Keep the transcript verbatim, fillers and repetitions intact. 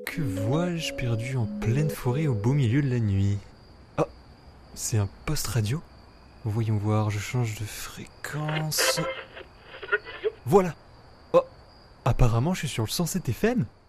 Que vois-je perdu en pleine forêt au beau milieu de la nuit? Ah, c'est un poste radio? Voyons voir, je change de fréquence. Voilà. Oh, apparemment je suis sur le cent sept F M.